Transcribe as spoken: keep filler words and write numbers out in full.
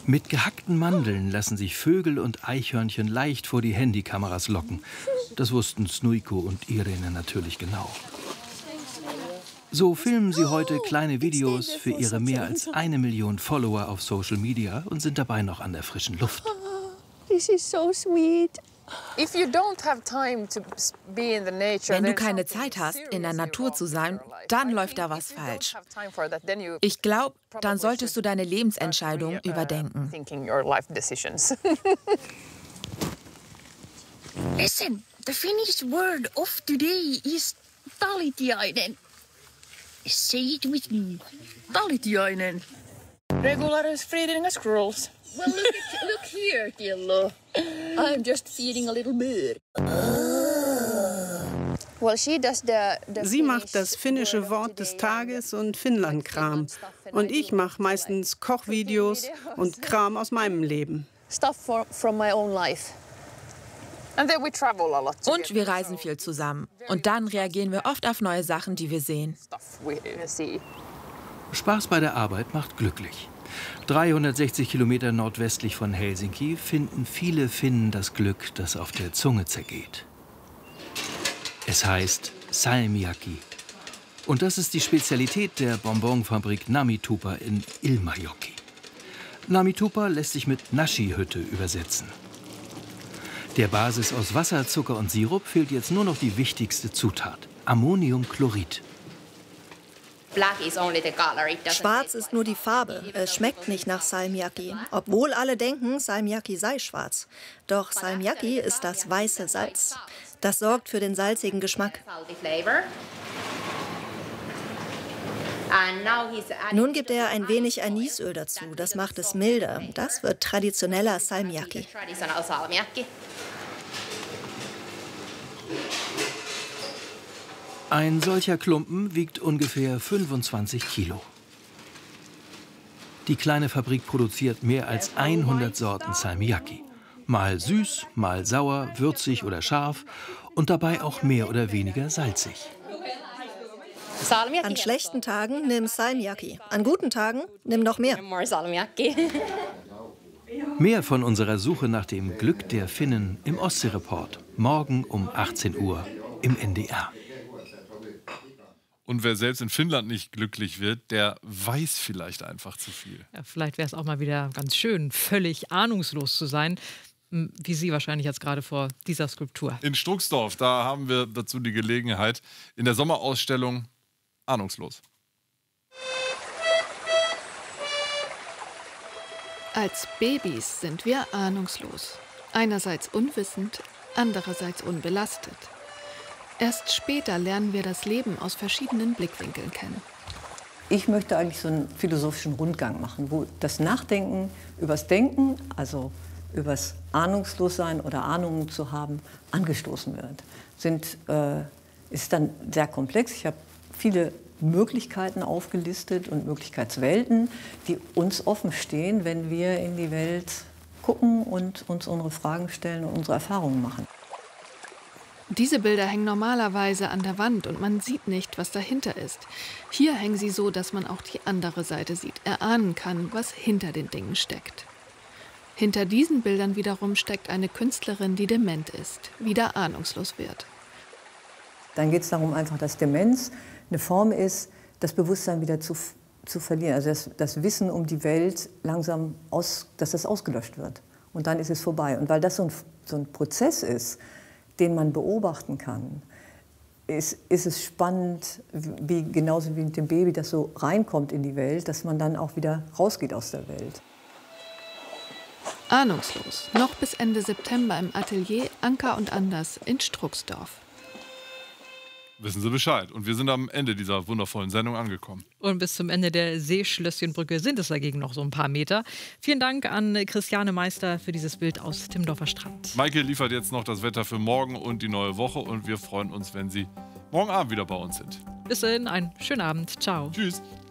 Mit gehackten Mandeln lassen sich Vögel und Eichhörnchen leicht vor die Handykameras locken. Das wussten Snujko und Irene natürlich genau. So filmen sie heute kleine Videos für ihre mehr als eine Million Follower auf Social Media und sind dabei noch an der frischen Luft. This is so sweet. Wenn du keine Zeit hast, in der Natur zu sein, dann läuft da was falsch. Ich glaube, dann solltest du deine Lebensentscheidung überdenken. Listen, the Finnish word of today is talitiainen. Say it with me. Talitiainen. Regular as feeding as squirrels. Well, look, at, look here, Tillo. I'm just feeding a little bird. Sie macht das finnische Wort des Tages und Finnlandkram. Und ich mache meistens Kochvideos und Kram aus meinem Leben. Und wir reisen viel zusammen. Und dann reagieren wir oft auf neue Sachen, die wir sehen. Spaß bei der Arbeit macht glücklich. dreihundertsechzig Kilometer nordwestlich von Helsinki finden viele Finnen das Glück, das auf der Zunge zergeht. Es heißt Salmiakki. Und das ist die Spezialität der Bonbonfabrik Namitupa in Ilmajoki. Namitupa lässt sich mit Nashi-Hütte übersetzen. Der Basis aus Wasser, Zucker und Sirup fehlt jetzt nur noch die wichtigste Zutat: Ammoniumchlorid. Schwarz ist nur die Farbe. Es schmeckt nicht nach Salmiakki. Obwohl alle denken, Salmiakki sei schwarz. Doch Salmiakki ist das weiße Salz. Das sorgt für den salzigen Geschmack. Nun gibt er ein wenig Anisöl dazu. Das macht es milder. Das wird traditioneller Salmiakki. Ein solcher Klumpen wiegt ungefähr fünfundzwanzig Kilo. Die kleine Fabrik produziert mehr als hundert Sorten Salmiakki. Mal süß, mal sauer, würzig oder scharf und dabei auch mehr oder weniger salzig. An schlechten Tagen nimm Salmiakki. An guten Tagen nimm noch mehr. Mehr von unserer Suche nach dem Glück der Finnen im Ostsee-Report. Morgen um achtzehn Uhr im N D R. Und wer selbst in Finnland nicht glücklich wird, der weiß vielleicht einfach zu viel. Ja, vielleicht wäre es auch mal wieder ganz schön, völlig ahnungslos zu sein, wie Sie wahrscheinlich jetzt gerade vor dieser Skulptur. In Struxdorf, da haben wir dazu die Gelegenheit in der Sommerausstellung Ahnungslos. Als Babys sind wir ahnungslos. Einerseits unwissend, andererseits unbelastet. Erst später lernen wir das Leben aus verschiedenen Blickwinkeln kennen. Ich möchte eigentlich so einen philosophischen Rundgang machen, wo das Nachdenken übers Denken, also übers Ahnungslossein oder Ahnungen zu haben, angestoßen wird. Sind, äh, ist dann sehr komplex. Ich habe viele Möglichkeiten aufgelistet und Möglichkeitswelten, die uns offen stehen, wenn wir in die Welt gucken und uns unsere Fragen stellen und unsere Erfahrungen machen. Diese Bilder hängen normalerweise an der Wand und man sieht nicht, was dahinter ist. Hier hängen sie so, dass man auch die andere Seite sieht, erahnen kann, was hinter den Dingen steckt. Hinter diesen Bildern wiederum steckt eine Künstlerin, die dement ist, wieder ahnungslos wird. Dann geht es darum, einfach, dass Demenz eine Form ist, das Bewusstsein wieder zu, zu verlieren. Also das, das Wissen um die Welt langsam, aus, dass das ausgelöscht wird. Und dann ist es vorbei. Und weil das so ein, so ein Prozess ist, den man beobachten kann, ist, ist es spannend, wie, genauso wie mit dem Baby, das so reinkommt in die Welt, dass man dann auch wieder rausgeht aus der Welt. Ahnungslos, noch bis Ende September im Atelier Anker und Anders in Struxdorf. Wissen Sie Bescheid. Und wir sind am Ende dieser wundervollen Sendung angekommen. Und bis zum Ende der Seeschlösschenbrücke sind es dagegen noch so ein paar Meter. Vielen Dank an Christiane Meister für dieses Bild aus Timmendorfer Strand. Maike liefert jetzt noch das Wetter für morgen und die neue Woche. Und wir freuen uns, wenn Sie morgen Abend wieder bei uns sind. Bis dahin, einen schönen Abend. Ciao. Tschüss.